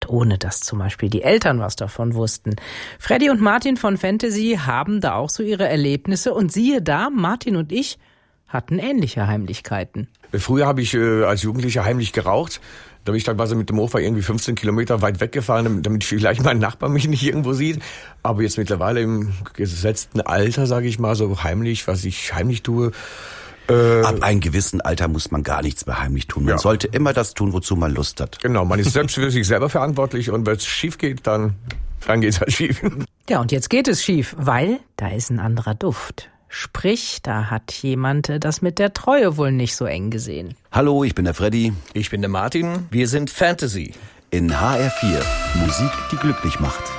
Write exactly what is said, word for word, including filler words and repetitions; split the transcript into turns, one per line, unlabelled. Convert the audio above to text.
ohne dass zum Beispiel die Eltern was davon wussten. Freddy und Martin von Fantasy haben da auch so ihre Erlebnisse und siehe da, Martin und ich hatten ähnliche Heimlichkeiten.
Früher habe ich äh, als Jugendlicher heimlich geraucht. Da bin ich dann quasi mit dem Mofa irgendwie fünfzehn Kilometer weit weggefahren, damit vielleicht mein Nachbar mich nicht irgendwo sieht. Aber jetzt mittlerweile im gesetzten Alter, sage ich mal, so heimlich, was ich heimlich tue. Äh,
Ab einem gewissen Alter muss man gar nichts mehr heimlich tun. Man ja. sollte immer das tun, wozu man Lust hat.
Genau, man ist selbst für sich selber verantwortlich und wenn es schief geht, dann, dann geht es halt schief.
Ja, und jetzt geht es schief, weil da ist ein anderer Duft. Sprich, da hat jemand das mit der Treue wohl nicht so eng gesehen.
Hallo, ich bin der Freddy.
Ich bin der Martin. Wir sind Fantasy.
In H R vier. Musik, die glücklich macht.